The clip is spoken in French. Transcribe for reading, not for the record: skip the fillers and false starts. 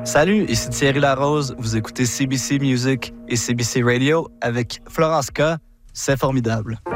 Salut, ici Thierry Larose. Vous écoutez CBC Music et CBC Radio avec Florence K. C'est formidable.